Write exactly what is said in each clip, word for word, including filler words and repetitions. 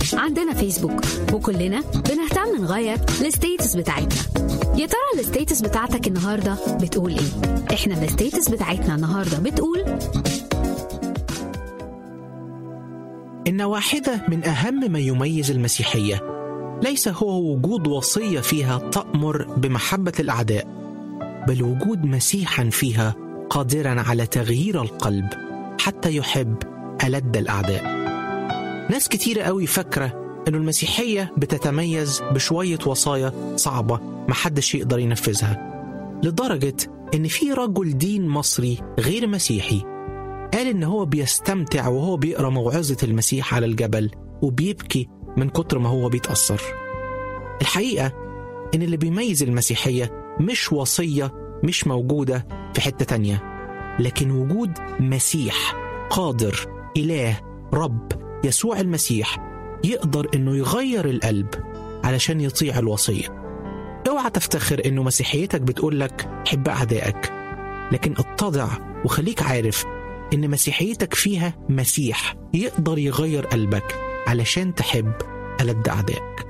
عندنا فيسبوك وكلنا بنهتم نغير الستيتس بتاعتنا. يا ترى الستيتس بتاعتك النهاردة بتقول ايه؟ احنا الستيتس بتاعتنا النهاردة بتقول إن واحدة من أهم ما يميز المسيحية ليس هو وجود وصية فيها تأمر بمحبة الأعداء، بل وجود مسيحا فيها قادرا على تغيير القلب حتى يحب ألد الأعداء. ناس كتيرة قوي فاكرة إنه المسيحية بتتميز بشوية وصايا صعبة محدش يقدر ينفذها، لدرجة إن في رجل دين مصري غير مسيحي قال إن هو بيستمتع وهو بيقرأ موعظة المسيح على الجبل وبيبكي من كتر ما هو بيتأثر. الحقيقة إن اللي بيميز المسيحية مش وصية مش موجودة في حتة تانية، لكن وجود مسيح قادر، إله، رب يسوع المسيح يقدر إنه يغير القلب علشان يطيع الوصية. اوعى تفتخر إنه مسيحيتك بتقولك حب أعدائك، لكن اتضع وخليك عارف إن مسيحيتك فيها مسيح يقدر يغير قلبك علشان تحب ألد أعدائك.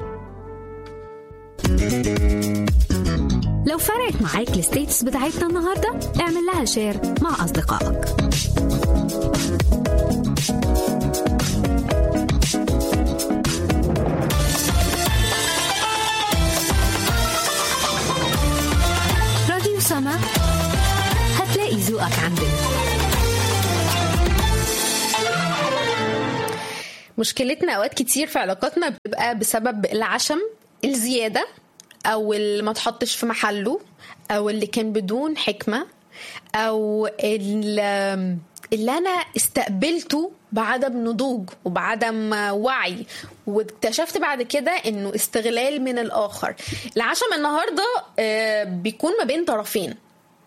لو فرقت معاك الستيتس بتاعتنا النهاردة اعمل لها شير مع أصدقائك. راديو سما، هتلاقي ذوقك عندنا. مشكلتنا أوقات كتير في علاقاتنا بتبقى بسبب العشم الزيادة، أو اللي ما تحطش في محله، أو اللي كان بدون حكمة، أو اللي أنا استقبلته بعدم نضوج وبعدم وعي، واكتشفت بعد كده إنه استغلال من الآخر. العشم النهاردة بيكون ما بين طرفين،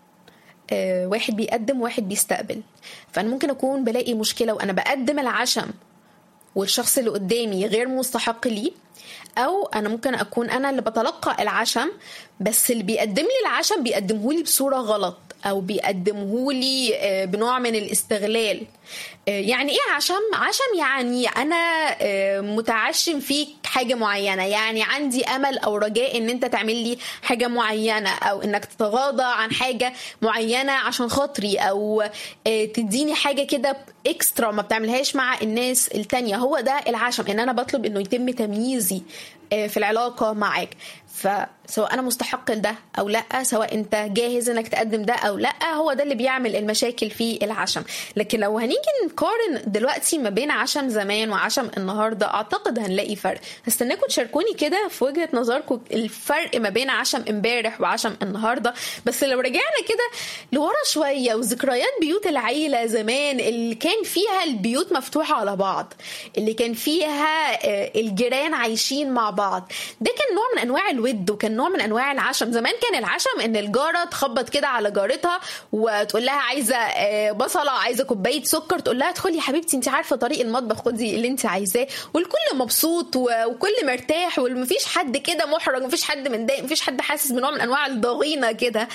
واحد بيقدم واحد بيستقبل. فأنا ممكن أكون بلاقي مشكلة وأنا بقدم العشم والشخص اللي قدامي غير مستحق لي، أو أنا ممكن أكون أنا اللي بتلقى العشم بس اللي بيقدم لي العشم بيقدمه لي بصورة غلط، أو بيقدمه لي بنوع من الاستغلال. يعني إيه عشم؟ عشم يعني أنا متعشم فيك حاجة معينة، يعني عندي أمل أو رجاء إن أنت تعمل لي حاجة معينة، أو إنك تتغاضى عن حاجة معينة عشان خاطري، أو تديني حاجة كده إكسترا ما بتعملهاش مع الناس التانية. هو ده العشم، إن أنا بطلب إنه يتم تمييزي في العلاقة معاك. فسواء أنا مستحق لده أو لأ، سواء أنت جاهز أنك تقدم ده أو لأ، هو ده اللي بيعمل المشاكل في العشم. لكن لو هنيجي نقارن دلوقتي ما بين عشم زمان وعشم النهاردة، أعتقد هنلاقي فرق. هستناكم تشاركوني كده في وجهة نظركم الفرق ما بين عشم امبارح وعشم النهاردة. بس لو رجعنا كده لورا شوية وذكريات بيوت العيلة زمان اللي كان فيها البيوت مفتوحة على بعض، اللي كان فيها الجيران عايشين مع بعض، ده كان نوع من أنواع الود وكان نوع من انواع العشم. زمان كان العشم ان الجاره تخبط كده على جارتها وتقول لها عايزه بصله، عايزه كوبايه سكر، تقول لها ادخلي يا حبيبتي انت عارفه طريق المطبخ، خدي اللي انت عايزاه، والكل مبسوط وكل مرتاح، ومفيش حد كده محرج، مفيش حد متضايق، مفيش حد حاسس بنوع من انواع الضغينه كده،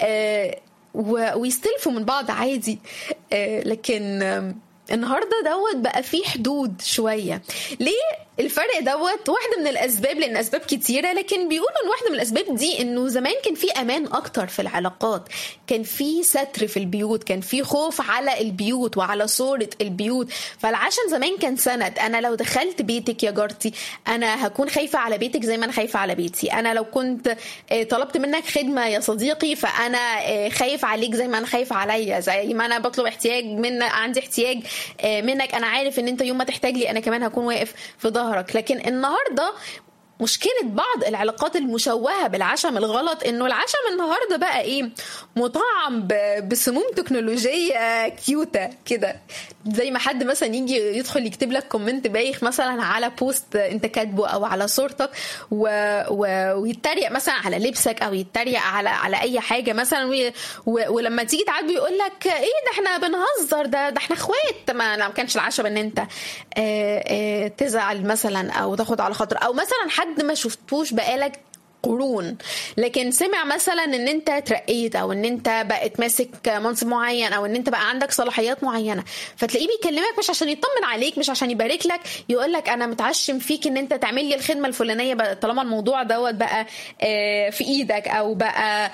ويستلفوا من بعض عادي. لكن النهارده دوت بقى فيه حدود شويه. ليه الفرق دوت؟ واحدة من الأسباب، لأن أسباب كتيرة، لكن بيقولوا إن واحدة من الأسباب دي إنه زمان كان في أمان أكتر في العلاقات، كان في ستر في البيوت، كان في خوف على البيوت وعلى صورة البيوت. فالعشم زمان كان سند. أنا لو دخلت بيتك يا جارتي أنا هكون خايفة على بيتك زي ما أنا خايفة على بيتي. أنا لو كنت طلبت منك خدمة يا صديقي فأنا خايف عليك زي ما أنا خايفة عليا، زي ما أنا بطلب احتياج من عندي احتياج منك، أنا عارف إن أنت يوم ما تحتاج لي أنا كمان هكون واقف في ظهرك. لكن النهاردة مشكلة بعض العلاقات المشوهة بالعشم الغلط إنه العشم النهاردة بقى إيه؟ مطعم بسموم تكنولوجية كيوتة كده، زي ما حد مثلا يجي يدخل يكتب لك كومنت بايخ مثلا على بوست انت كاتبه او على صورتك، و... و... ويتريق مثلا على لبسك او يتريق على على اي حاجة مثلا، و... و... ولما تيجي تعاتبه يقول لك ايه ده احنا بنهزر، ده ده احنا اخوات. ما ما كانش العشم ان انت اه اه تزعل مثلا او تاخد على خاطر، او مثلا حد ما شفتوش بقالك قرون، لكن سمع مثلا ان انت ترقيت او ان انت بقت ماسك منصب معين او ان انت بقى عندك صلاحيات معينه، فتلاقيه بيكلمك مش عشان يطمن عليك، مش عشان يبارك لك، يقول لك انا متعشم فيك ان انت تعمل لي الخدمه الفلانيه بقى طالما الموضوع دوت بقى في ايدك او بقى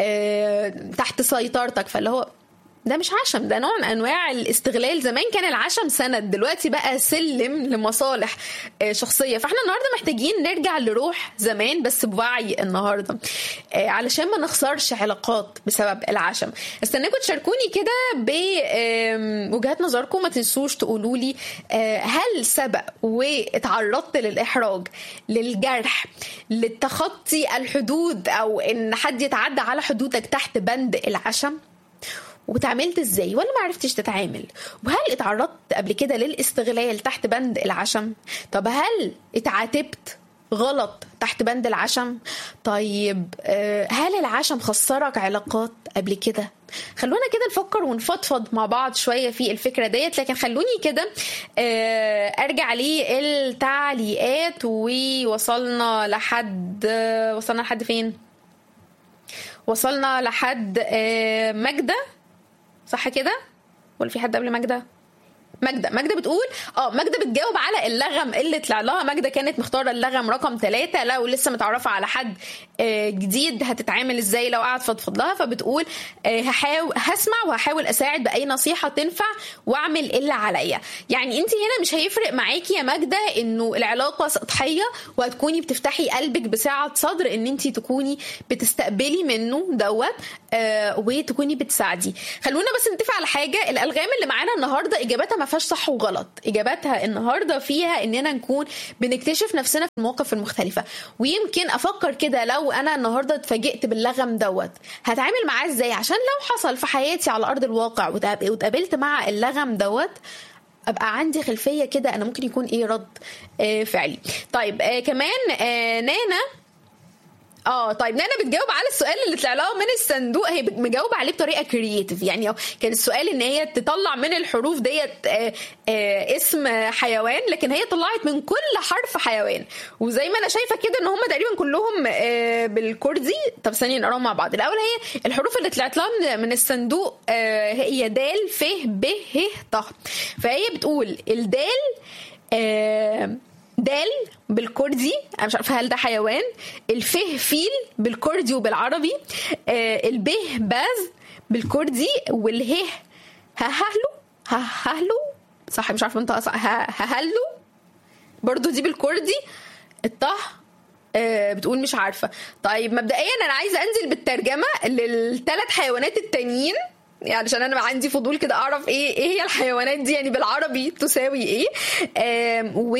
تحت سيطرتك. فاللي هو ده مش عشم، ده نوع من انواع الاستغلال. زمان كان العشم سند، دلوقتي بقى سلم لمصالح شخصيه. فاحنا النهارده محتاجين نرجع لروح زمان بس بوعي النهارده علشان ما نخسرش علاقات بسبب العشم. استناكم تشاركوني كده بوجهات نظركم، ما تنسوش تقولوا لي هل سبق واتعرضت للاحراج، للجرح، للتخطي الحدود او ان حد يتعدى على حدودك تحت بند العشم، وتعاملت ازاي ولا ما عرفتش تتعامل؟ وهل اتعرضت قبل كده للاستغلال تحت بند العشم؟ طب هل اتعاتبت غلط تحت بند العشم؟ طيب هل العشم خسرك علاقات قبل كده؟ خلونا كده نفكر ونفضفض مع بعض شوية في الفكرة ديت. لكن خلوني كده ارجع لي التعليقات. ووصلنا لحد وصلنا لحد فين؟ وصلنا لحد ماجدة، صح كده ولا في حد قبل ماجدة؟ ماجدة ماجدة بتقول اه ماجدة بتجاوب على اللغم اللي طلع لها. ماجدة كانت مختارة اللغم رقم ثلاثة، لو لسه متعرفة على حد جديد هتتعامل ازاي لو قاعد فضفض لها. فبتقول هحاول هسمع وهحاول اساعد باي نصيحة تنفع واعمل اللي عليا. يعني انت هنا مش هيفرق معاكي يا ماجدة انه العلاقة سطحية وهتكوني بتفتحي قلبك بسعة صدر ان انت تكوني بتستقبلي منه دوت آه وتكوني بتساعدي. خلونا بس نتفق على حاجة، الالغام اللي معانا النهاردة اجابتها ما فيهاش صح وغلط، اجابتها النهارده فيها اننا نكون بنكتشف نفسنا في المواقف المختلفه. ويمكن افكر كده لو انا النهارده اتفاجئت باللغم دوت هتعامل معاه ازاي، عشان لو حصل في حياتي على ارض الواقع واتقابلت مع اللغم دوت ابقى عندي خلفيه كده انا ممكن يكون ايه رد آه فعلي. طيب آه كمان آه نانا اه طيب نانا بتجاوب على السؤال اللي طلع لها من الصندوق، هي مجاوبه عليه بطريقه كرييتيف. يعني كان السؤال ان هي تطلع من الحروف ديت آه آه اسم حيوان، لكن هي طلعت من كل حرف حيوان. وزي ما انا شايفه كده ان هم تقريبا كلهم آه بالكردي. طب ثانيه نقراهم مع بعض. الاول هي الحروف اللي طلعت لها من الصندوق آه هي دال ف ب ه ط. فهي بتقول الدال آه دال بالكردي، انا مش عارفه هل ده حيوان، الفه فيل بالكردي وبالعربي، آه البه باز بالكردي، والهه ههلو ههلو صح مش عارفه انت ههلو برضو دي بالكردي. الطه آه بتقول مش عارفه. طيب مبدئيا انا عايزه انزل بالترجمه للثلاث حيوانات التانيين يعني عشان انا عندي فضول كده اعرف ايه ايه هي الحيوانات دي يعني بالعربي تساوي ايه. و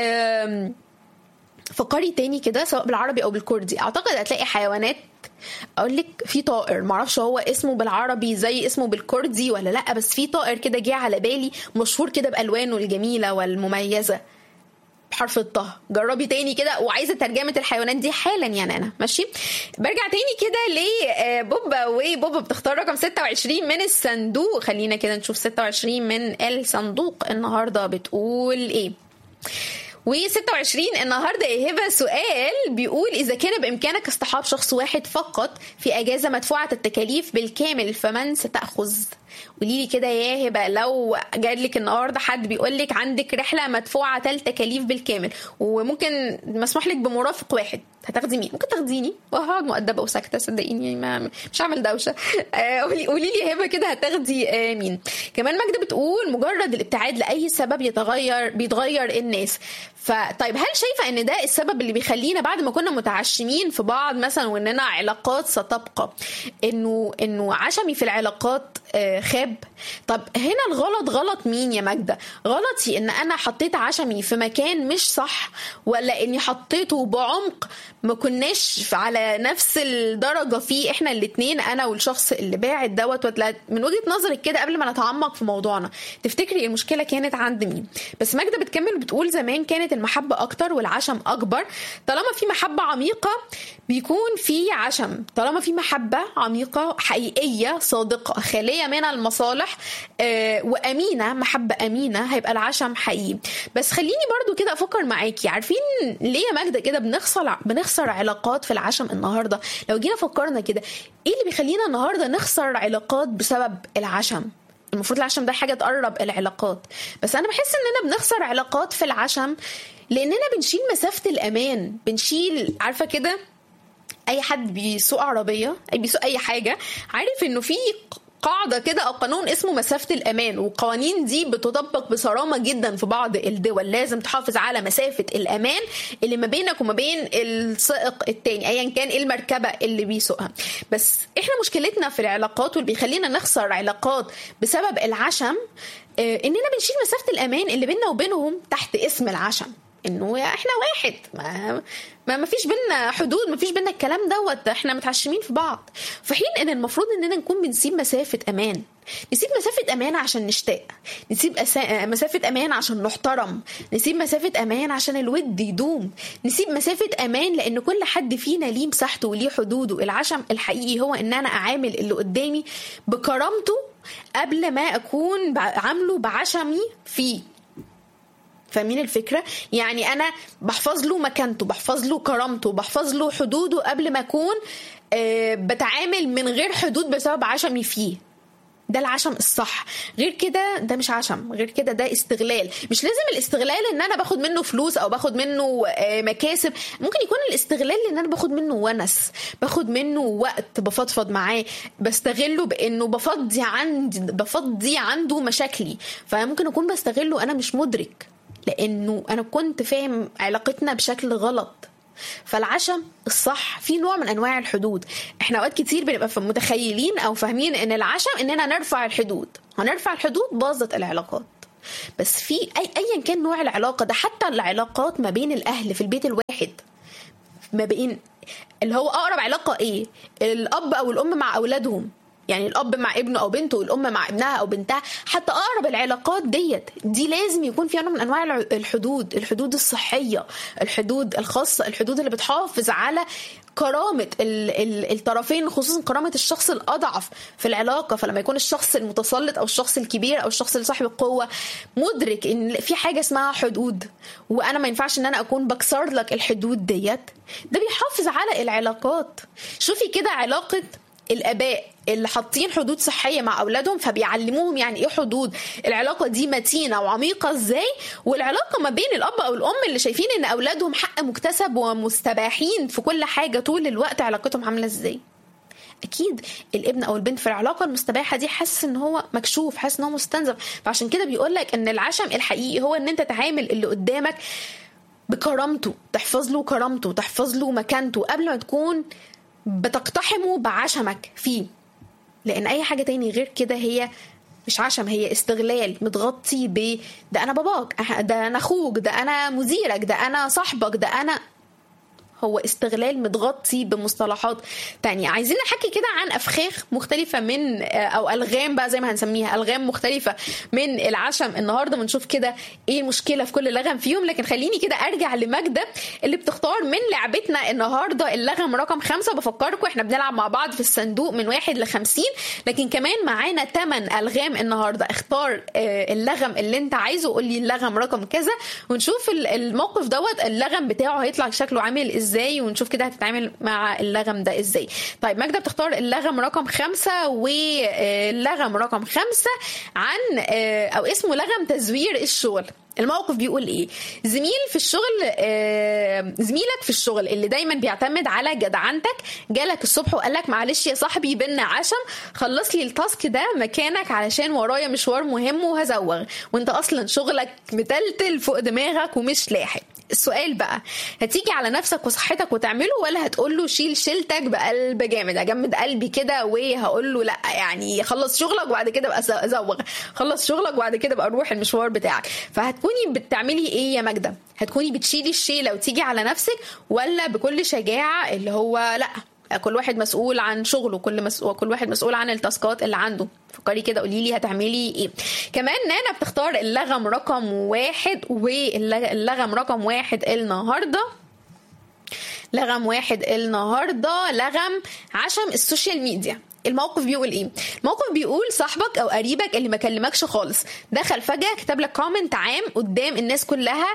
فكري تاني كده سواء بالعربي او بالكردي، اعتقد هتلاقي حيوانات. اقول لك في طائر معرفش هو اسمه بالعربي زي اسمه بالكردي ولا لا، بس في طائر كده جه على بالي مشهور كده بالوانه الجميله والمميزه بحرف الطه. جربي تاني كده، وعايزه ترجمه الحيوانات دي حالا يعني انا ماشي. برجع تاني كده لبوبا، وبوبا بتختار رقم ستة وعشرين من الصندوق. خلينا كده نشوف ستة وعشرين من الصندوق النهارده بتقول ايه. وستة وعشرين النهارده يا هبه سؤال بيقول اذا كان بامكانك اصطحاب شخص واحد فقط في اجازه مدفوعه التكاليف بالكامل فمن ستاخذ؟ قولي لي كده يا هبه لو جالك النهارده حد بيقول لك عندك رحله مدفوعه التكاليف بالكامل وممكن مسموح لك بمرافق واحد، هتاخدي مين؟ ممكن تاخديني وهقعد مؤدبه وساكته صدقيني ما مش هعمل دوشه. قولي قولي لي يا هبه كده هتاخدي مين؟ كمان ماجده بتقول مجرد الابتعاد لاي سبب يتغير بيتغير الناس. فطيب هل شايفه ان ده السبب اللي بيخلينا بعد ما كنا متعشمين في بعض مثلا واننا علاقات ستبقى انه انه عشمي في العلاقات خاب؟ طب هنا الغلط غلط مين يا ماجده؟ غلطي ان انا حطيت عشمي في مكان مش صح، ولا اني حطيته بعمق ما كناش على نفس الدرجه فيه احنا الاثنين انا والشخص اللي باعت دوت؟ ولا من وجهه نظرك كده قبل ما نتعمق في موضوعنا تفتكري المشكله كانت عند مين؟ بس ماجده بتكمل بتقول زمان كانت المحبه اكتر والعشم اكبر. طالما في محبه عميقه بيكون في عشم، طالما في محبه عميقه حقيقيه صادقه خاليه من المصالح آه وامينه، محبه امينه، هيبقى العشم حقيقي. بس خليني برضو كده افكر معاكي، عارفين ليه يا ماجده كده بنخسر بنخسر نخسر علاقات في العشم النهارده؟ لو جينا فكرنا كده، ايه اللي بيخلينا النهارده نخسر علاقات بسبب العشم؟ المفروض العشم ده حاجه تقرب العلاقات، بس انا بحس اننا بنخسر علاقات في العشم لاننا بنشيل مسافه الامان. بنشيل، عارفه كده، اي حد بيسوق عربيه، اي بيسوق اي حاجه، عارف انه في قاعدة كده أو قانون اسمه مسافة الأمان، والقوانين دي بتطبق بصرامة جدا في بعض الدول. لازم تحافظ على مسافة الأمان اللي ما بينك وما بين السائق التاني أيا كان إيه المركبة اللي بيسوقها. بس إحنا مشكلتنا في العلاقات واللي بيخلينا نخسر علاقات بسبب العشم إننا بنشيل مسافة الأمان اللي بيننا وبينهم تحت اسم العشم، انه احنا واحد، ما ما ما فيش بينا حدود، ما فيش بينا الكلام دوت، احنا متعشمين في بعض. في حين ان المفروض اننا نكون بنسيب مسافه امان، نسيب مسافه امان عشان نشتاق، نسيب أسا... مسافه امان عشان نحترم، نسيب مسافه امان عشان الود يدوم، نسيب مسافه امان لان كل حد فينا ليه مساحته وليه حدوده. العشم الحقيقي هو ان انا اعامل اللي قدامي بكرامته قبل ما اكون عامله بعشمي فيه. فاهمين الفكرة؟ يعني أنا بحفظ له مكانته، بحفظ له كرامته، بحفظ له حدوده قبل ما أكون أه بتعامل من غير حدود بسبب عشمي فيه. ده العشم الصح. غير كده ده مش عشم، غير كده ده استغلال. مش لازم الاستغلال ان انا باخد منه فلوس او باخد منه مكاسب، ممكن يكون الاستغلال ان انا باخد منه ونس، باخد منه وقت بفضفض معاه، بستغله بانه بفضي عندي بفضي عنده مشاكلي. فممكن اكون بستغله انا مش مدرك لانه انا كنت فاهم علاقتنا بشكل غلط. فالعشم الصح في نوع من انواع الحدود. احنا اوقات كتير بنبقى متخيلين او فاهمين ان العشم اننا نرفع الحدود، هنرفع الحدود باظت العلاقات. بس في اي ايا كان نوع العلاقه ده، حتى العلاقات ما بين الاهل في البيت الواحد، ما بين اللي هو اقرب علاقه ايه، الاب او الام مع اولادهم، يعني الاب مع ابنه او بنته، والام مع ابنها او بنتها، حتى اقرب العلاقات ديت دي لازم يكون فيها نوع من انواع الحدود، الحدود الصحيه، الحدود الخاصه، الحدود اللي بتحافظ على كرامه الطرفين، خصوصا كرامه الشخص الاضعف في العلاقه. فلما يكون الشخص المتسلط او الشخص الكبير او الشخص اللي صاحب القوه مدرك ان في حاجه اسمها حدود، وانا ما ينفعش ان انا اكون بكسر لك الحدود ديت، ده بيحافظ على العلاقات. شوفي كده علاقه الاباء اللي حاطين حدود صحيه مع اولادهم، فبيعلموهم يعني ايه حدود، العلاقه دي متينه وعميقه ازاي. والعلاقه ما بين الاب او الام اللي شايفين ان اولادهم حق مكتسب ومستباحين في كل حاجه طول الوقت، علاقتهم عامله ازاي. اكيد الابن او البنت في العلاقه المستباحه دي حاسس ان هو مكشوف، حاسس ان هو مستنزف. فعشان كده بيقول لك ان العشم الحقيقي هو ان انت تعامل اللي قدامك بكرامته، تحفظ له كرامته، تحفظ له مكانته قبل ما تكون بتقتحمه بعشمك فيه. لان اي حاجه تاني غير كده هي مش عشم، هي استغلال متغطي ب ده انا باباك، ده انا اخوك، ده انا مديرك، ده انا صاحبك، ده انا، هو استغلال متغطي بمصطلحات تانية. عايزين نحكي كده عن أفخاخ مختلفة من أو ألغام بقى زي ما هنسميها، ألغام مختلفة من العشم النهاردة، ونشوف كده إيه المشكلة في كل لغم فيهم. لكن خليني كده أرجع لماجدة اللي بتختار من لعبتنا النهاردة اللغم رقم خمسة. بفكركم إحنا بنلعب مع بعض في الصندوق من واحد لخمسين، لكن كمان معانا تمن ألغام النهاردة. اختار اللغم اللي انت عايزه، قول لي اللغم رقم كذا، ونشوف الموقف دوت اللغم بتاعه هيطلع شكله عامل ازاي ازاي، ونشوف كده هتتعامل مع اللغم ده ازاي. طيب ماجدة بتختار اللغم رقم خمسة، واللغم رقم خمسة عن او اسمه لغم تزوير الشغل. الموقف بيقول ايه؟ زميل في الشغل، زميلك في الشغل اللي دايما بيعتمد على جدعنتك جالك الصبح وقال لك معلش يا صاحبي بينا عشم، خلص لي التاسك ده مكانك علشان ورايا مشوار مهم وهزوغ، وانت اصلا شغلك متلتل فوق دماغك ومش لاحق. السؤال بقى، هتيجي على نفسك وصحتك وتعمله، ولا هتقول له شيل شيلتك بقلب جامد، اجمد قلبي كده وهقول له لا يعني خلص شغلك وبعد كده بقى ازوغ، خلص شغلك وبعد كده بقى روح المشوار بتاعك؟ فهتكوني بتعملي ايه يا ماجدة؟ هتكوني بتشيلي الشيله وتيجي على نفسك، ولا بكل شجاعه اللي هو لا كل واحد مسؤول عن شغله، كل مسؤول كل واحد مسؤول عن التاسكات اللي عنده؟ فكري كده قولي لي هتعملي ايه. كمان نانا بتختار اللغم رقم واحد، واللغم رقم واحد النهارده لغم واحد النهارده لغم عشم السوشيال ميديا. الموقف بيقول ايه؟ الموقف بيقول صاحبك او قريبك اللي ما كلمكش خالص دخل فجأة كتب لك كومنت عام قدام الناس كلها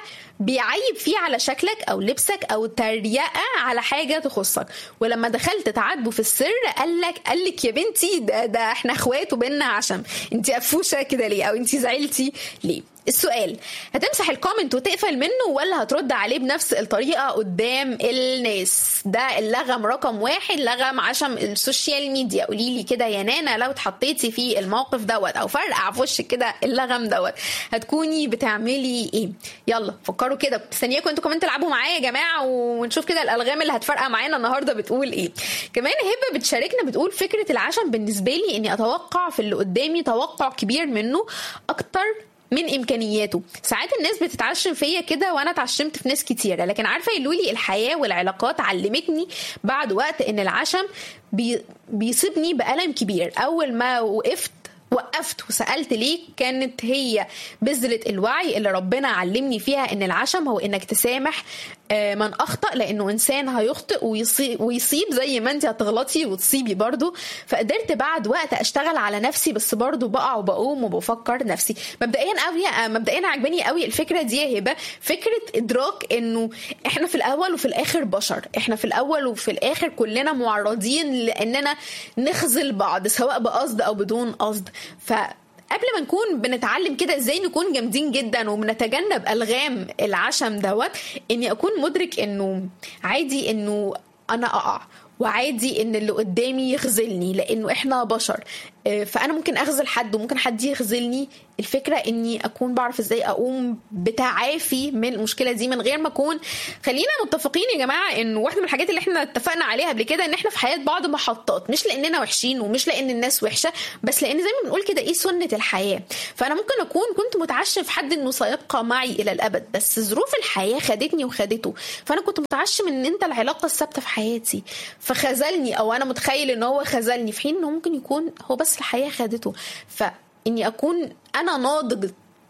بيعيب فيه على شكلك او لبسك او تريقه على حاجه تخصك، ولما دخلت تعاتبه في السر قالك قالك يا بنتي ده, ده احنا اخوات وبيننا عشم، انت قفوشه كده ليه او انت زعلتي ليه؟ السؤال، هتمسح الكومنت وتقفل منه ولا هترد عليه بنفس الطريقة قدام الناس؟ ده اللغم رقم واحد، لغم عشم السوشيال ميديا. قوليلي كده يا نانا، لو اتحطيتي في الموقف دوت او فرقع في وشك كده اللغم دوت هتكوني بتعملي ايه؟ يلا فكروا كده، مستنياكم انتوا كمان تلعبوا معايا يا جماعة ونشوف كده الالغام اللي هتفرقع معانا النهاردة بتقول ايه. كمان هبة بتشاركنا بتقول فكرة العشم بالنسبة لي اني اتوقع في اللي قدامي توقع كبير منه اكتر من امكانياته. ساعات الناس بتتعشم فيا كده وانا اتعشمت في ناس كتيره، لكن عارفه يا لولي الحياه والعلاقات علمتني بعد وقت ان العشم بي بيصيبني بألم كبير. اول ما وقفت وقفت وسألت ليه، كانت هي بذرة الوعي اللي ربنا علمني فيها ان العشم هو انك تسامح من اخطأ، لانه انسان هيخطئ ويصيب, ويصيب زي ما انت هتغلطي وتصيبي برضو. فقدرت بعد وقت اشتغل على نفسي، بس برضو بقع وبقوم وبفكر نفسي. مبدئيا قوي مبدئيا عجباني قوي الفكرة دي يا هبة، فكرة ادراك انه احنا في الاول وفي الاخر بشر، احنا في الاول وفي الاخر كلنا معرضين لاننا نخذل بعض سواء بقصد او بدون قصد. ف قبل ما نكون بنتعلم كده ازاي نكون جامدين جدا وبنتجنب الغام العشم دوت، اني اكون مدرك انه عادي انه انا اقع، وعادي ان اللي قدامي يخذلني لانه احنا بشر. فانا ممكن اخذل حد وممكن حد يخذلني. الفكره اني اكون بعرف ازاي اقوم بتعافي من المشكله دي من غير ما اكون. خلينا متفقين يا جماعه انه واحده من الحاجات اللي احنا اتفقنا عليها قبل كده ان احنا في حياه بعض محطات، مش لاننا وحشين ومش لان الناس وحشه، بس لان زي ما بنقول كده ايه سنه الحياه. فانا ممكن اكون كنت متعشم في حد انه سيبقى معي الى الابد، بس ظروف الحياه خدتني وخدته، فانا كنت متعشم ان انت العلاقه الثابته في حياتي فخذلني، او انا متخيل ان هو خذلني في حين انه ممكن يكون هو بس الحياه خدته. فاني اكون انا ناضج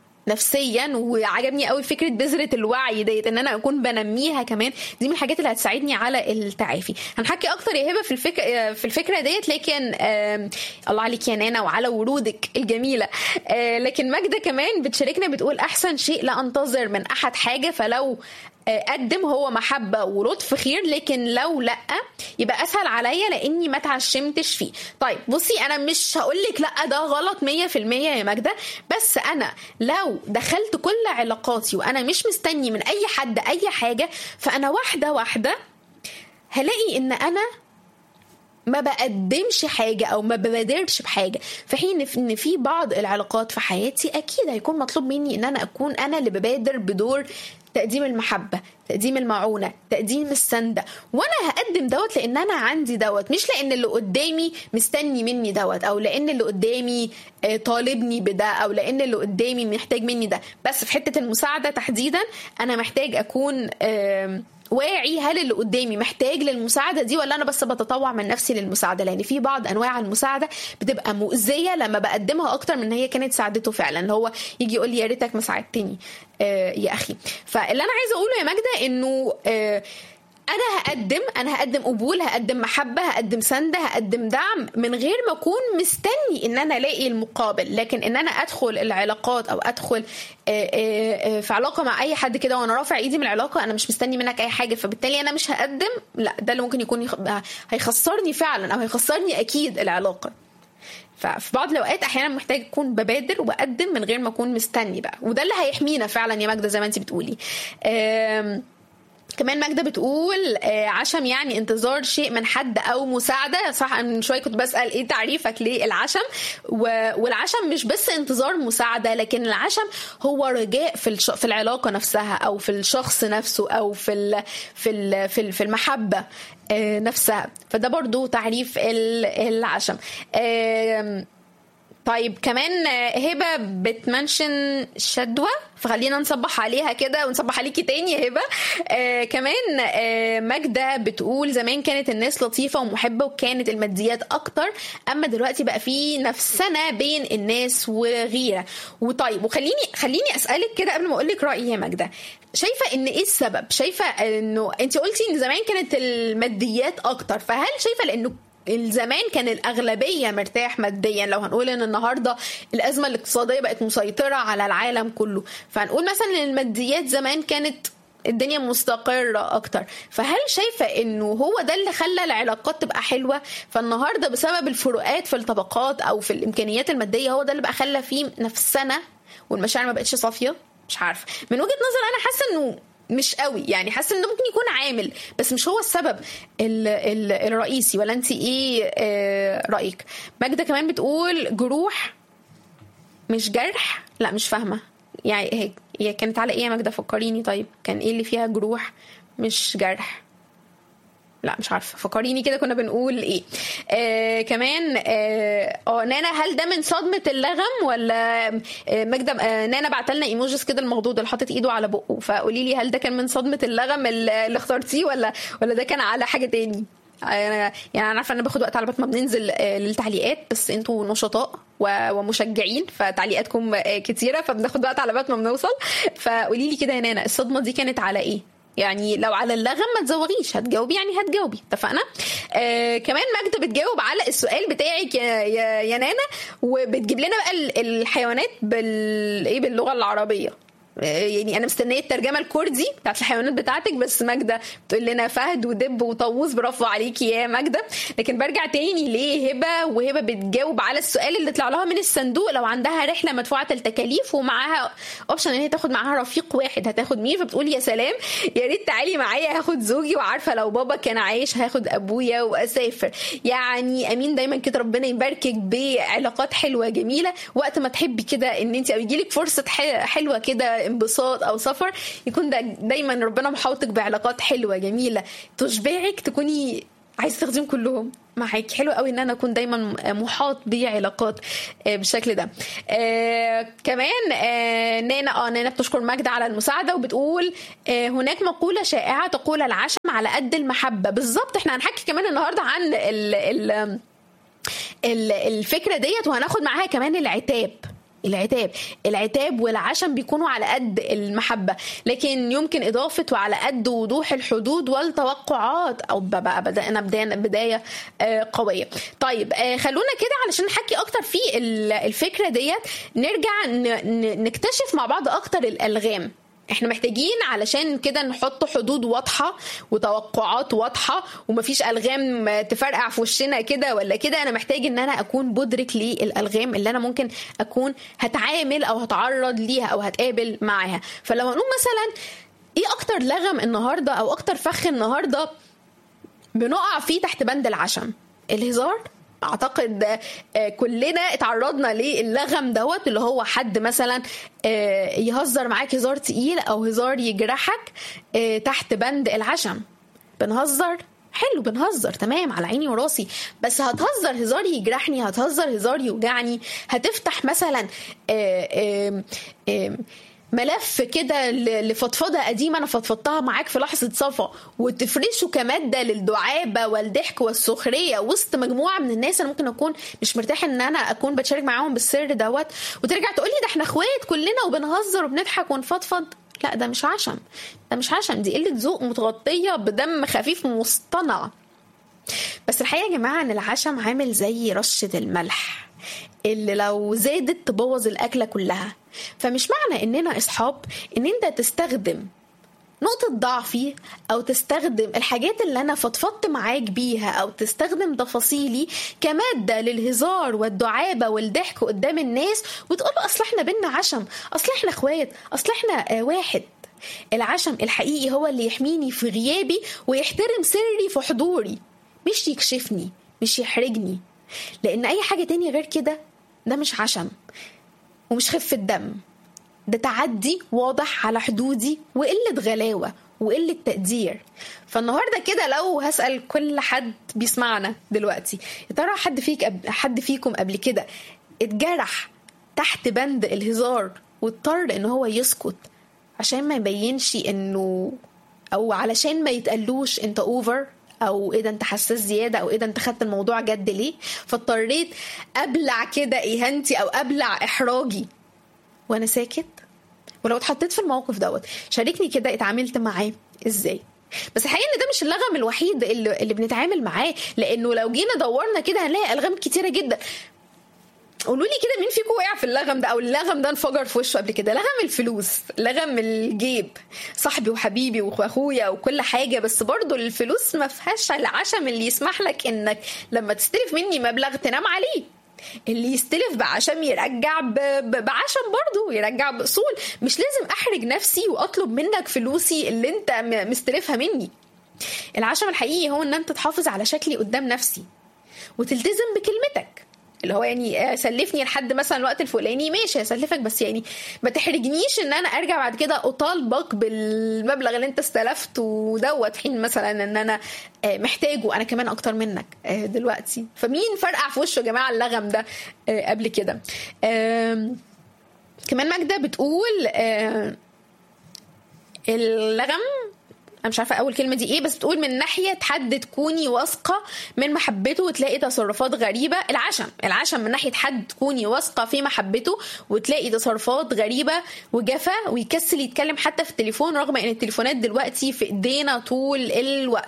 نفسيا. وعجبني قوي فكره بذره الوعي ديت ان انا اكون بنميها كمان، دي من الحاجات اللي هتساعدني على التعافي. هنحكي اكتر يا هبه في الفكره في الفكره ديت، لكن آه الله عليك يا نانا وعلى ورودك الجميله. آه لكن ماجده كمان بتشاركنا بتقول احسن شيء لا انتظر من احد حاجه، فلو قدم هو محبة ولطف خير، لكن لو لأ يبقى أسهل عليا لأني ما تعشمتش فيه. طيب بصي، أنا مش هقولك لأ ده غلط مية في المية يا ماجدة، بس أنا لو دخلت كل علاقاتي وأنا مش مستني من أي حد أي حاجة، فأنا واحدة واحدة هلاقي إن أنا ما بقدمش حاجة أو ما ببادرش بحاجة، في حين إن في بعض العلاقات في حياتي أكيد هيكون مطلوب مني إن أنا أكون أنا اللي ببادر بدور تقديم المحبة، تقديم المعونة، تقديم السندة، وانا هقدم دوت لان انا عندي دوت، مش لان اللي قدامي مستني مني دوت، او لان اللي قدامي طالبني بده، او لان اللي قدامي محتاج مني ده. بس في حتة المساعدة تحديدا انا محتاج اكون واعي، هل اللي قدامي محتاج للمساعدة دي ولا أنا بس بتطوع من نفسي للمساعدة؟ لأن في بعض أنواع المساعدة بتبقى مؤذية لما بقدمها أكتر من هي كانت ساعدته فعلا، هو يجي يقول لي يا ريتك ما ساعدتني آه يا أخي. فاللي أنا عايزة أقوله يا ماجدة إنه آه أنا هقدم أنا هقدم قبول، هقدم محبة، هقدم سندة، هقدم دعم من غير ما أكون مستني إن أنا ألاقي المقابل. لكن إن أنا أدخل العلاقات أو أدخل في علاقة مع أي حد كده وأنا رافع إيدي من العلاقة، أنا مش مستني منك أي حاجة، فبالتالي أنا مش هقدم، لا ده اللي ممكن يكون هيخسرني فعلا، أو هيخسرني أكيد العلاقة. ففي بعض الأوقات أحيانا محتاج أكون ببادر وأقدم من غير ما أكون مستني بقى، وده اللي هيحمينا فعلا يا ماجدة زي ما أنت بتقولي. كمان ماجدة بتقول عشم يعني انتظار شيء من حد او مساعدة. صح، من شوية كنت بسأل ايه تعريفك للعشم، والعشم مش بس انتظار مساعدة، لكن العشم هو رجاء في في العلاقة نفسها، او في الشخص نفسه، او في في في المحبة نفسها. فده برضو تعريف العشم. طيب كمان هبة بتمنشن شدوى، فخلينا نصبح عليها كده ونصبح عليكي تاني يا هبة. آه كمان آه ماجدة بتقول زمان كانت الناس لطيفة ومحبة وكانت الماديات أكتر، أما دلوقتي بقى في نفسنا بين الناس وغيرة. وطيب وخليني خليني أسألك كده قبل ما أقولك رأيي يا ماجدة، شايفة إن إيه السبب؟ شايفة إنه أنت قلتي إن زمان كانت الماديات أكتر، فهل شايفة لأنه الزمان كان الأغلبية مرتاح ماديا. لو هنقول ان النهاردة الأزمة الاقتصادية بقت مسيطرة على العالم كله، فهنقول مثلا ان الماديات زمان كانت الدنيا مستقرة أكتر. فهل شايفة إنه هو ده اللي خلى العلاقات تبقى حلوة؟ فالنهاردة بسبب الفروقات في الطبقات أو في الإمكانيات المادية هو ده اللي بقى خلى فيه نفسنا والمشاعر ما بقتش صافية؟ مش عارف، من وجهة نظر أنا حاسة إنه مش قوي، يعني حاسة إنه ممكن يكون عامل بس مش هو السبب ال ال الرئيسي. ولا أنت إيه آه رأيك؟ ماجدة كمان بتقول جروح مش جرح. لا مش فاهمة يعني هيك هي كانت على ايه يا ماجدة؟ فكريني طيب، كان ايه اللي فيها جروح مش جرح؟ لا مش عارفه، فكريني كده كنا بنقول ايه. آه كمان اه آه، نانا هل ده من صدمه اللغم ولا آه ماجدة آه نانا بعتلنا ايموجيز كده المخضوض اللي حاطط ايده على بقه، فقولي لي هل ده كان من صدمه اللغم اللي اخترتيه ولا ولا ده كان على حاجه تاني؟ انا يعني انا عارفه ان انا باخد وقت على بال ما بننزل للتعليقات، بس انتوا نشطاء ومشجعين فتعليقاتكم كتيره فبناخد وقت على بال ما بنوصل. فقولي لي كده يا نانا الصدمه دي كانت على ايه؟ يعني لو على اللغم ما تزوغيش، هتجاوبي يعني هتجاوبي، اتفقنا؟ آه كمان ماجدة بتجاوب على السؤال بتاعك يا, يا, يا نانا، وبتجيب لنا بقى الحيوانات بال ايه باللغه العربيه. يعني انا مستنيه الترجمه الكردي بتاعت الحيوانات بتاعتك، بس ماجدة بتقول لنا فهد ودب وطاووس، برافو عليكي يا ماجدة. لكن برجع تاني ليه هبه، وهبه بتجاوب على السؤال اللي طلع لها من الصندوق، لو عندها رحله مدفوعه التكاليف ومعاها اوبشن ان هي تاخد معاها رفيق واحد هتاخد مين؟ فبتقول يا سلام يا ريت تعالي معايا هاخد زوجي، وعارفه لو بابا كان عايش هاخد ابويا واسافر. يعني امين دايما كده، ربنا يباركك بعلاقات حلوه جميله، وقت ما تحبي كده ان انت او يجيلك فرصه حلوه كده انبساط او سفر، يكون ده دايما ربنا محاوطك بعلاقات حلوه جميله تشبعك، تكوني عايز تخدم كلهم معاك. حلو قوي ان انا اكون دايما محاط بعلاقات بالشكل ده. آه كمان آه نانا اه نانا بتشكر ماجدة على المساعده، وبتقول آه هناك مقوله شائعه تقول العشم على قد المحبه. بالظبط، احنا هنحكي كمان النهارده عن ال ال ال الفكره ديت، وهناخد معاها كمان العتاب. العتاب العتاب والعشم بيكونوا على قد المحبة، لكن يمكن إضافة وعلى قد وضوح الحدود والتوقعات، أو بقى بدأنا بداية قوية. طيب خلونا كده علشان نحكي أكتر في الفكرة ديت، نرجع نكتشف مع بعض أكتر الألغام. احنا محتاجين علشان كده نحط حدود واضحة وتوقعات واضحة، ومفيش ألغام تفرقع في وشنا كده ولا كده. انا محتاج ان انا اكون مدرك للألغام اللي انا ممكن اكون هتعامل او هتعرض ليها او هتقابل معاها. فلو هنقول مثلا ايه اكتر لغم النهاردة او اكتر فخ النهاردة بنقع فيه تحت بند العشم؟ الهزار. اعتقد كلنا اتعرضنا للغم دوت، اللي هو حد مثلا يهزر معاك هزار تقيل او هزار يجرحك تحت بند العشم. بنهزر حلو، بنهزر تمام على عيني وراسي، بس هتهزر هزار يجرحني، هتهزر هزار يوجعني، هتفتح مثلا آآ آآ آآ ملف كده لفضفضه قديمه انا فضفضتها معاك في لحظه صفا، وتفرشه كماده للدعابه والضحك والسخريه وسط مجموعه من الناس انا ممكن اكون مش مرتاحه ان انا اكون بتشارك معاهم بالسر دوت، وترجع تقولي ده احنا اخوات كلنا وبنهزر وبنضحك ونفضفض. لا ده مش عشم، ده مش عشم، دي قله ذوق متغطيه بدم خفيف مصطنع. بس الحقيقه يا جماعه ان العشم عامل زي رشه الملح اللي لو زادت تبوظ الأكلة كلها. فمش معنى إننا أصحاب إن أنت تستخدم نقطة ضعفي أو تستخدم الحاجات اللي أنا فضفضت معاك بيها أو تستخدم تفاصيلي كمادة للهزار والدعابة والضحك قدام الناس وتقول أصل إحنا بينا عشم، أصل إحنا أخوات، أصل إحنا واحد. العشم الحقيقي هو اللي يحميني في غيابي ويحترم سري في حضوري، مش يكشفني، مش يحرجني. لأن أي حاجة تانية غير كده ده مش عشم ومش خفة دم، ده تعدي واضح على حدودي وقلة غلاوة وقلة تقدير. فالنهاردة كده لو هسأل كل حد بيسمعنا دلوقتي، يا ترى حد فيك حد فيكم قبل كده اتجرح تحت بند الهزار واضطر ان هو يسكت عشان ما يبينش انه، او علشان ما يتقلوش انت اوفر، او ايه ده انت حساس زياده، او ايه ده انت خدت الموضوع جد ليه، فاضطريت ابلع كده اهانتي او ابلع احراجي وانا ساكت؟ ولو اتحطيت في الموقف دوت شاركني كده اتعاملت معاه ازاي. بس الحقيقه ان ده مش اللغم الوحيد اللي, اللي بنتعامل معاه، لانه لو جينا دورنا كده هنلاقي الغام كتيره جدا. قولوا لي كده مين فيكم وقع في اللغم ده او اللغم ده انفجر في وشه قبل كده؟ لغم الفلوس، لغم الجيب، صاحبي وحبيبي واخويا وكل حاجه، بس برضو الفلوس ما فيهاش العشم اللي يسمح لك انك لما تستلف مني مبلغ تنام عليه. اللي يستلف بعشم يرجع بعشم برضو، يرجع بأصول. مش لازم احرج نفسي واطلب منك فلوسي اللي انت مستلفها مني. العشم الحقيقي هو ان انت تحافظ على شكلي قدام نفسي وتلتزم بكلمتك، اللي هو يعني سلفني لحد مثلا الوقت الفلاني ماشي هسلفك، بس يعني ما تحرجنيش ان انا ارجع بعد كده اطالبك بالمبلغ اللي انت استلفته دوت، حين مثلا ان انا محتاجه انا كمان اكتر منك دلوقتي. فمين فرقع في وشه يا جماعه اللغم ده قبل كده؟ كمان ماجدة بتقول اللغم، انا مش عارفه اول كلمه دي ايه، بس بتقول من ناحيه حد تكوني واثقه من محبته وتلاقي تصرفات غريبه. العشم العشم من ناحيه حد تكوني واثقه في محبته وتلاقي تصرفات غريبه وجفا ويكسل يتكلم حتى في التليفون، رغم ان التليفونات دلوقتي في ايدينا طول الوقت.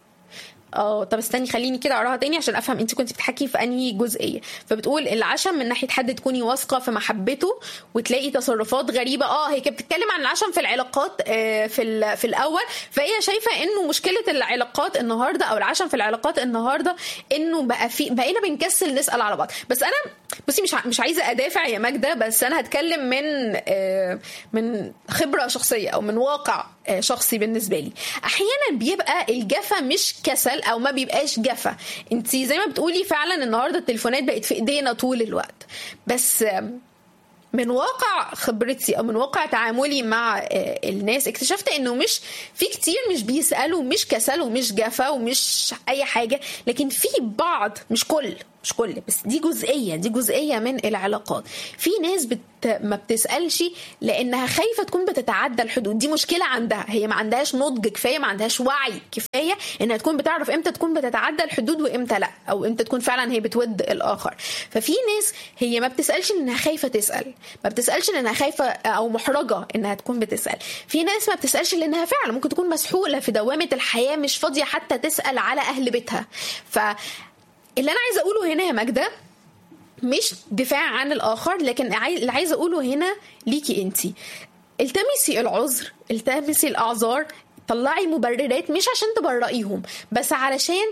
اه طب استني خليني كده اقراها تاني عشان افهم انت كنت بتحكي في انهي جزئيه. فبتقول العشم من ناحيه حد تكوني واثقه في محبته وتلاقي تصرفات غريبه. اه هي كانت بتتكلم عن العشم في العلاقات آه في في الاول، فهي شايفه انه مشكله العلاقات النهارده او العشم في العلاقات النهارده انه بقى في بقينا بنكسل نسال على بعض. بس انا بصي مش مش عايزه ادافع يا ماجدة، بس انا هتكلم من آه من خبره شخصيه او من واقع آه شخصي بالنسبه لي. احيانا بيبقى الجفا مش كسل او ما بيبقاش جفا، انت زي ما بتقولي فعلا النهارده التليفونات بقت في ايدينا طول الوقت، بس من واقع خبرتي او من واقع تعاملي مع الناس اكتشفت انه مش في كتير مش بيسالوا، مش كسل ومش جفا ومش اي حاجه، لكن في بعض، مش كل مش كل بس دي جزئيه دي جزئيه من العلاقات. في ناس بت ما بتسالش لانها خايفه تكون بتتعدى الحدود، دي مشكله عندها، هي ما عندهاش نضج كفايه، ما عندهاش وعي كفايه انها تكون بتعرف امتى تكون بتتعدى الحدود وامتى لا، او امتى تكون فعلا هي بتود الاخر. ففي ناس هي ما بتسالش انها خايفه تسال، ما بتسالش لانها خايفه او محرجه انها تكون بتسال. في ناس ما بتسالش لانها فعلا ممكن تكون مسحوله في دوامه الحياه، مش فاضيه حتى تسال على اهل بيتها. ف اللي انا عايزه اقوله هنا يا ماجدة مش دفاع عن الاخر، لكن اللي عايزه اقوله هنا ليكي انتي، التمسي العذر، التمسي الاعذار، طلعي مبررات مش عشان تبرئيهم، بس علشان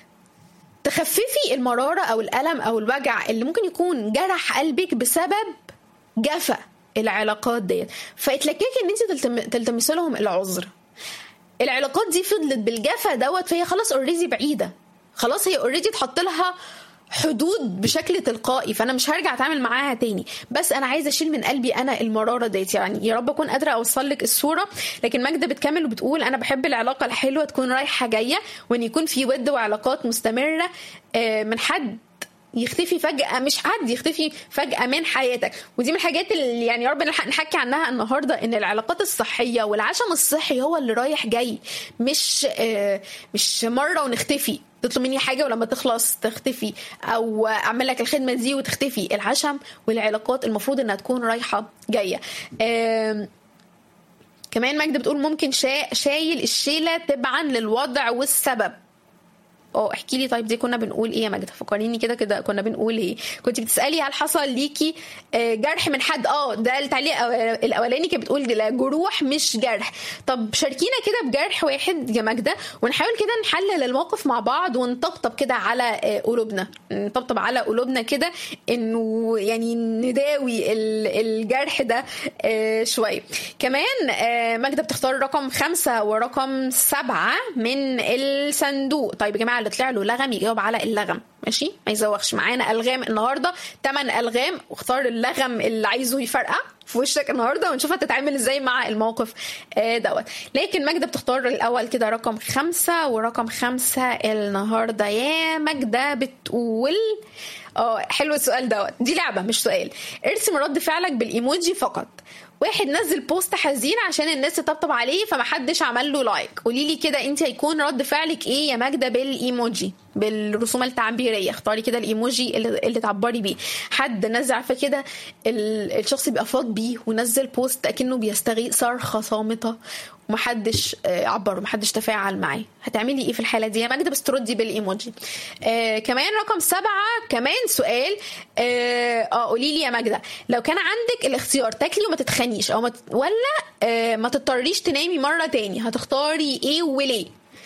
تخففي المراره او الالم او الوجع اللي ممكن يكون جرح قلبك بسبب جفا العلاقات ديت. فاتلككي ان انت تلتمسي لهم العذر. العلاقات دي فضلت بالجفا دوت، فهي خلاص اوريدي بعيده، خلاص هي اوريدي اتحط لها حدود بشكل تلقائي، فانا مش هرجع اتعامل معاها تاني. بس انا عايزه اشيل من قلبي انا المراره ديت. يعني يا رب اكون قادره اوصل لك الصوره. لكن ماجدة بتكمل وبتقول انا بحب العلاقه الحلوه تكون رايحه جايه، وان يكون في ود وعلاقات مستمره من حد يختفي فجأة، مش حد يختفي فجأة من حياتك. ودي من الحاجات اللي يعني يا رب نلحق نحكي عنها النهاردة، ان العلاقات الصحية والعشم الصحي هو اللي رايح جاي، مش آه مش مرة ونختفي، تطلب مني حاجة ولما تخلص تختفي، او اعمل لك الخدمة دي وتختفي. العشم والعلاقات المفروض انها تكون رايحة جاية. آه كمان ماجدة بتقول ممكن شا شايل الشيلة تبعا للوضع والسبب. اه احكي لي طيب، دي كنا بنقول ايه يا ماجدة؟ فكريني كده كده كنا بنقول ايه؟ كنت بتسالي هل حصل ليكي جرح من حد؟ اه ده التعليق الاولاني كانت بتقول لا جروح مش جرح. طب شاركينا كده بجرح واحد يا ماجدة، ونحاول كده نحلل الموقف مع بعض ونطبطب كده على قلوبنا، نطبطب على قلوبنا كده، انه يعني نداوي الجرح ده شويه. كمان ماجدة بتختار رقم خمسة ورقم سبعة من الصندوق. طيب يا جماعه اللي طلع له لغم يجاوب على اللغم، ماشي؟ ما يزوغش معانا. الغام النهارده ثمان الغام، واختار اللغم اللي عايزه يفرقع في وشك النهارده، ونشوف هتتعامل ازاي مع الموقف دوت. لكن ماجدة بتختار الاول كده رقم خمسة، ورقم خمسة النهارده يا ماجدة بتقول اه حلو السؤال دوت، دي لعبه مش سؤال. ارسم رد فعلك بالايموجي فقط. واحد نزل بوست حزين عشان الناس تطبطب عليه فمحدش عمل له لايك. قولي لي كده انت هيكون رد فعلك ايه يا ماجدة بالايموجي، بالرسوم التعبيريه؟ اختاري كده الايموجي اللي, اللي تعبري بيه. حد نزل عارفه كده الشخص بيبقى فاض بيه ونزل بوست اكنه بيستغيث، صرخه صامته ومحدش عبر ومحدش تفاعل معاه، هتعملي ايه في الحاله دي يا ماجده؟ بس تردي بالايموجي. آه كمان رقم سبعة، كمان سؤال اه قولي لي يا ماجده، لو كان عندك الاختيار تاكلي وما تتخنيش او ما ت... ولا آه ما تضطريش تنامي مره تاني، هتختاري ايه وليه؟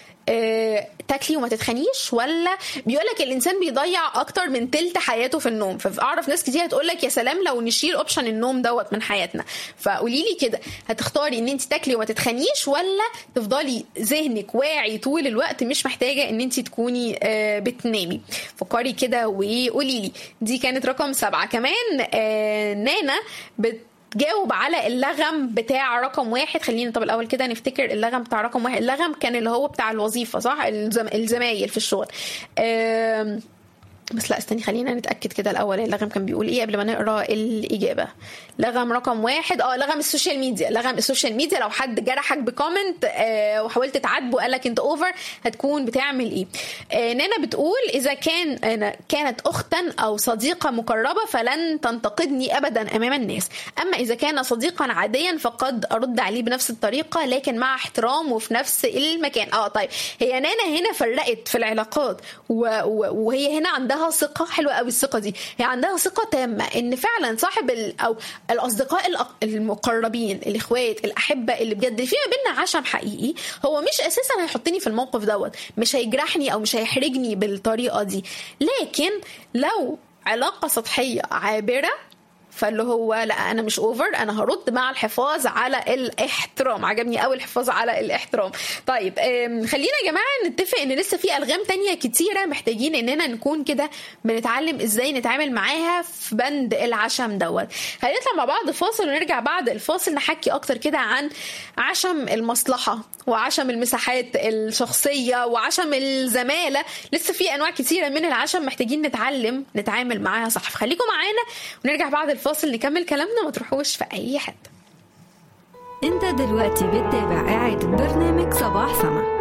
أه، تاكلي وما تتخنيش، ولا بيقولك الانسان بيضيع اكتر من تلت حياته في النوم؟ فاعرف ناس كتير هتقولك يا سلام لو نشيل اوبشن النوم دوت من حياتنا. فقولي لي كده، هتختاري ان انت تاكلي وما تتخنيش، ولا تفضلي ذهنك واعي طول الوقت مش محتاجه ان انت تكوني أه بتنامي؟ فكري كده وقولي لي. دي كانت رقم سبعة. كمان أه نانا بت جاوب على اللغم بتاع رقم واحد. خلينا طب الأول كده نفتكر اللغم بتاع رقم واحد. اللغم كان اللي هو بتاع الوظيفة صح؟ الزم... الزمايل في الشغل. أم... بس لا استني خلينا نتأكد كده الأول اللغم كان بيقول إيه قبل ما نقرأ الإجابة. لغم رقم واحد اه لغم السوشيال ميديا. لغم السوشيال ميديا لو حد جرحك بكومنت آه وحاولت تعاتبه قالك انت اوفر، هتكون بتعمل ايه؟ آه نانا بتقول اذا كان أنا كانت اختا او صديقة مقربة فلن تنتقدني ابدا امام الناس، اما اذا كان صديقا عاديا فقد ارد عليه بنفس الطريقة لكن مع احترام وفي نفس المكان. اه طيب هي نانا هنا فرقت في العلاقات وهي هنا عندها ثقة حلوة قوي. الثقة دي هي عندها ثقة تامة ان فعلا صاحب ال او الأصدقاء المقربين الإخوات الأحبة اللي بجد فيما بيننا عشم حقيقي، هو مش أساسا هيحطني في الموقف دوت، مش هيجرحني أو مش هيحرجني بالطريقة دي. لكن لو علاقة سطحية عابرة فاللي هو لا انا مش اوفر، انا هرد مع الحفاظ على الاحترام. عجبني قوي الحفاظ على الاحترام. طيب خلينا يا جماعه نتفق ان لسه في الغام تانية كتيره محتاجين اننا نكون كده بنتعلم ازاي نتعامل معاها في بند العشم دوت. خلينا نطلع مع بعض فاصل ونرجع بعد الفاصل نحكي اكتر كده عن عشم المصلحه وعشم المساحات الشخصيه وعشم الزماله. لسه في انواع كتيره من العشم محتاجين نتعلم نتعامل معاها صح. خليكم معانا ونرجع بعد الفاصل نكمل كلامنا، ما تروحوش في اي حته. انت دلوقتي بتتابع إعادة برنامج صباح سما.